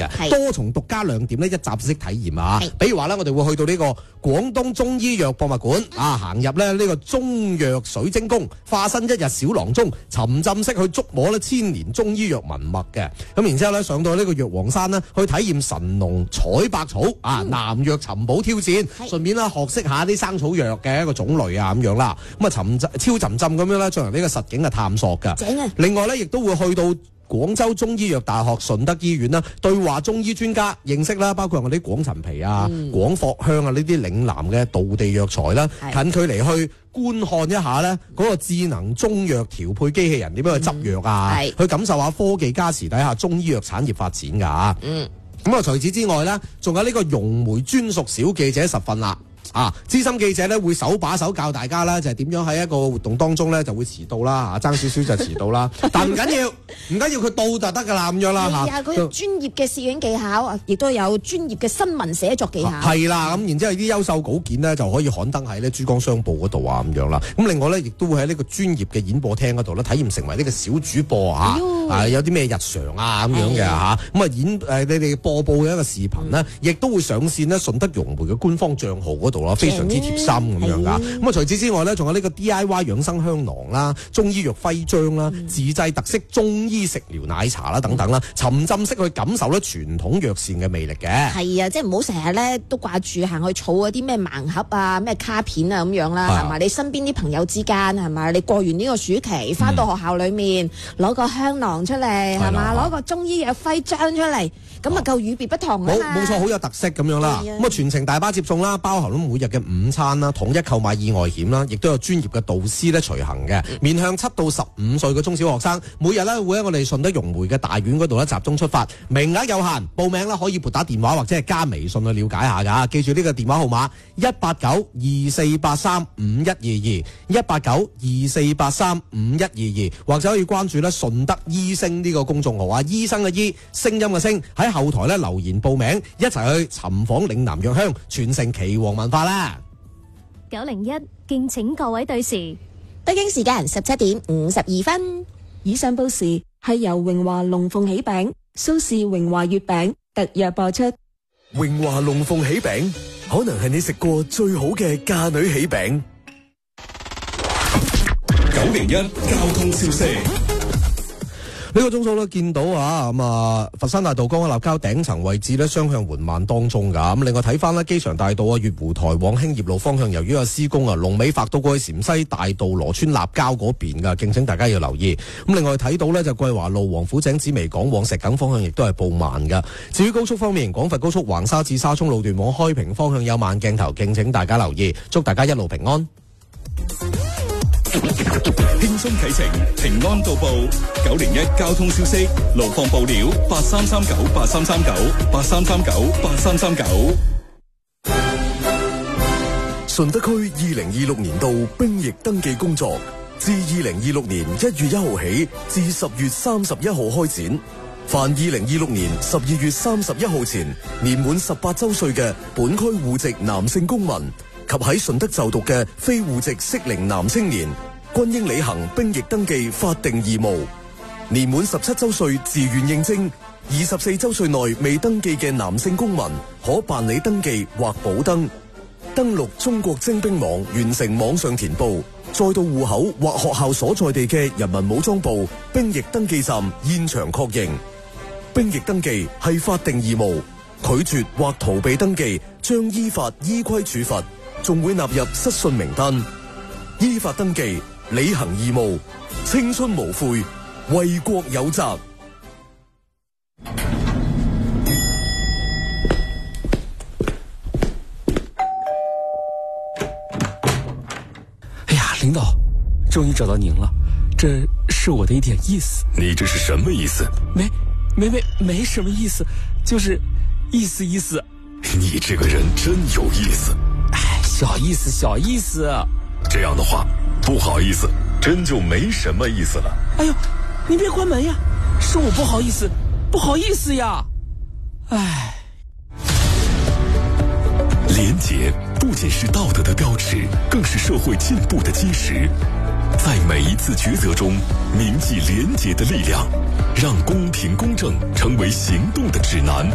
嘅，多重獨家亮點咧一站式體驗啊！比如話咧，我哋會去到呢個廣東中醫藥博物館啊，行入咧呢個中藥水晶宮，化身一日小郎中，沉浸式去觸摸咧千年中醫藥文脈嘅。咁然之後咧，上到呢個藥王山呢，去體驗神農採百草啊，南藥尋寶挑戰，順便咧學識下啲生草藥嘅一個種類啊咁樣啦。咁啊超沉浸咁樣咧進行呢個實景嘅探索㗎。另外咧，亦都會去到廣州中醫藥大學順德醫院啦，對話中醫專家認識啦，包括我哋啲廣陳皮啊、廣藿香啊呢啲嶺南嘅道地藥材啦，近距離去觀看一下咧嗰個智能中藥調配機器人點樣去執藥啊，去感受下科技加持底下中醫藥產業發展噶。咁啊，除此之外咧，仲有呢個融媒專屬小記者實訓啦。資深記者咧會手把手教大家啦，就係點樣喺一個活動當中咧就會遲到啦，爭少少就遲到啦，但唔緊要，佢到就得㗎啦，咁樣啦嚇。係啊，佢有專業嘅攝影技巧，亦都有專業嘅新聞寫作技巧。係啦，咁然之後啲優秀稿件呢就可以刊登喺呢珠江商報嗰度啊，咁樣啦。咁另外咧，亦都會喺呢個專業嘅演播廳嗰度咧，體驗成為呢個小主播有啲咩日常啊咁樣嘅嚇。咁啊你哋播報嘅一個視頻呢，亦都會上線呢順德融媒嘅官方帳號嗰度。非常之貼心咁樣噶，咁啊除此之外咧，仲有呢個 DIY 養生香囊啦、中醫藥徽章啦、自製特色中醫食療奶茶啦等等啦，沉浸式去感受咧傳統藥膳嘅魅力嘅。係啊，即係唔好成日咧都掛住行去儲嗰啲咩盲盒啊、咩卡片啊咁樣啦，係嘛？你身邊啲朋友之間係嘛？你過完呢個暑期，翻到學校裏面攞個香囊出嚟係嘛？攞個中醫藥徽章出嚟。咁啊夠與別不同啊！冇錯，好有特色咁樣啦。咁啊全程大巴接送啦，包含咗每日嘅午餐啦，統一購買意外險啦，亦都有專業嘅導師咧隨行嘅，面向7到15歲嘅中小學生，每日咧會喺我哋順德融媒嘅大院嗰度咧集中出發，名額有限，報名啦可以撥打電話或者係加微信去了解下㗎。記住呢個電話號碼18924835122，18924835122，或者可以關注咧順德醫星呢個公眾號啊，醫生嘅醫，聲音嘅聲，喺後台咧留言報名，一齊去尋訪嶺南藥香，傳承岐黃文化啦。 901，敬請各位對時。 北京時間17:52。以上報時係由榮華龍鳳喜餅、蘇氏榮華月餅特約播出。 榮華龍鳳喜餅可能係你食過最好嘅嫁女喜餅。 901交通消息。 呢個鐘數咧見到佛山大道江立交頂層位置咧雙向緩慢當中噶。咁另外睇翻咧機場大道啊，粵湖台往興業路方向，由於有施工啊，龍尾發到過去陝西大道羅村立交嗰邊噶，敬請大家要留意。咁另外睇到咧就桂華路王府井紫薇港往石硖方向亦都係報慢噶。至於高速方面，廣佛高速橫沙至沙涌路段往開平方向有慢鏡頭，敬請大家留意。祝大家一路平安。 輕鬆啟程，平安到埗。901交通消息，路況報料8339833983398339。 順德區2026年度兵役登記工作自2026年1月1號起至10月31號開展。凡2026年12月31號前年滿18周歲嘅本區戶籍男性公民及喺順德就讀嘅非戶籍適齡男青年，均應履行兵役登記法定義務。年滿17周歲自願應徵，24周歲內未登記嘅男性公民，可辦理登記或補登。登錄中國徵兵網，完成網上填報，再到戶口或學校所在地嘅人民武裝部兵役登記站現場確認。兵役登記係法定義務，拒絕或逃避登記，將依法依規處罰，仲會納入失信名單。依法登記，履行義務，青春無悔，為國有責。 哎呀，領導，終於找到您了，這是我的一點意思。 你這是什麼意思？ 沒什麼意思，就是意思。 你這個人真有意思。 哎，小意思。 這樣的話，不好意思，真就沒什麼意思了。 哎呦，你別關門呀，是我不好意思呀。哎， 廉潔不僅是道德的標尺，更是社會進步的基石。在每一次抉擇中，銘記廉潔的力量，讓公平公正成為行動的指南。